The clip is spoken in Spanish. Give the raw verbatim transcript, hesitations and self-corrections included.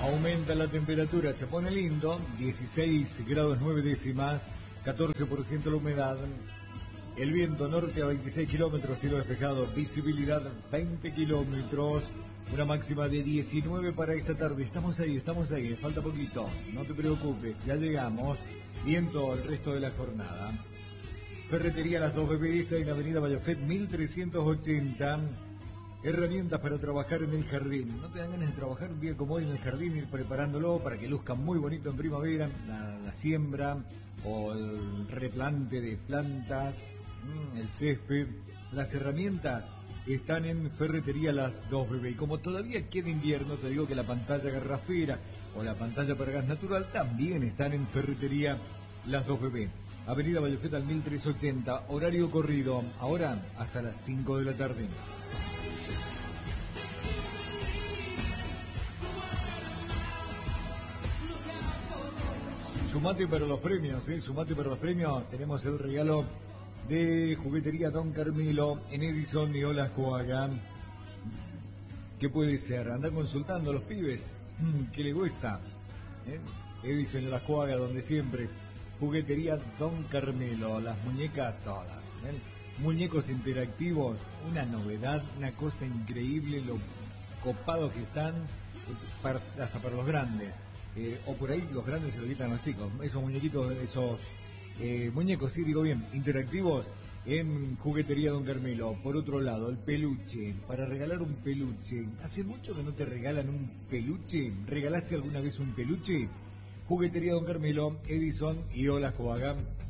Aumenta la temperatura, se pone lindo, dieciséis grados nueve décimas, catorce por ciento la humedad. El viento norte a veintiséis kilómetros, cielo despejado, visibilidad veinte kilómetros, una máxima de diecinueve para esta tarde. Estamos ahí, estamos ahí, falta poquito, no te preocupes, ya llegamos. Viento el resto de la jornada. Ferretería Las Dos Bebés está en Avenida Vallafet mil trescientos ochenta. Herramientas para trabajar en el jardín. ¿No te dan ganas de trabajar un día como hoy en el jardín, ir preparándolo para que luzca muy bonito en primavera, la, la siembra o el replante de plantas, el césped? Las herramientas están en Ferretería Las Dos Bebés. Y como todavía queda invierno, te digo que la pantalla garrafera o la pantalla para gas natural también están en Ferretería Las Dos Bebés. Avenida Vallafet al mil trescientos ochenta, horario corrido, ahora hasta las cinco de la tarde. Sumate para los premios, ¿eh? Sumate para los premios. Tenemos el regalo de Juguetería Don Carmelo en Edison y Olajuaga. ¿Qué puede ser? Andan consultando a los pibes. ¿Qué les gusta? ¿Eh? Edison y Olajuaga, donde siempre. Juguetería Don Carmelo. Las muñecas todas. ¿Eh? Muñecos interactivos. Una novedad, una cosa increíble. Lo copados que están. Para, hasta para los grandes. Eh, o por ahí los grandes se lo quitan a los chicos. Esos muñequitos, esos eh, muñecos, sí, digo bien, interactivos en Juguetería Don Carmelo. Por otro lado, el peluche, para regalar un peluche. ¿Hace mucho que no te regalan un peluche? ¿Regalaste alguna vez un peluche? Juguetería Don Carmelo, Edison y Olajuaga.